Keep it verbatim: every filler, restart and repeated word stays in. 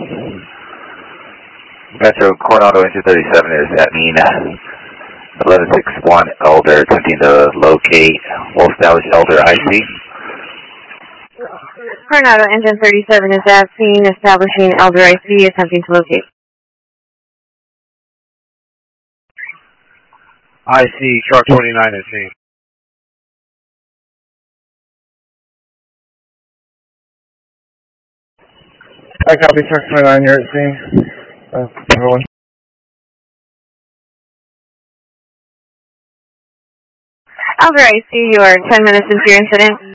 Metro Coronado Engine thirty-seven is at mean eleven six one Elder, attempting to locate well established Elder I C. Coronado Engine thirty-seven is at scene, establishing Elder I C, attempting to locate. I C, Shark twenty-nine at scene. I copy, Shark twenty-nine, you're at scene. Uh, everyone. Elder I C, you are ten minutes into your incident.